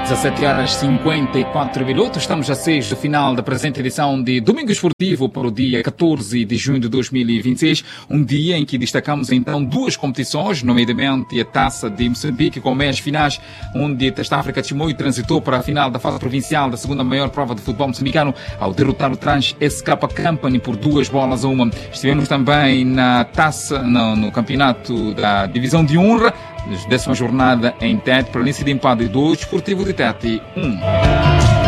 17 horas 54 minutos, estamos a 6 do final da presente edição de Domingo Esportivo para o dia 14 de junho de 2026, um dia em que destacamos então duas competições, nomeadamente a Taça de Moçambique com meias finais, onde a Testa África Chimoio transitou para a final da fase provincial da segunda maior prova de futebol moçambicano ao derrotar o Trans SK Company por 2-1. Estivemos também na Taça, no campeonato da Divisão de Honra, 10ª jornada em Tete, planície de empate 2, Desportivo de Tete 1.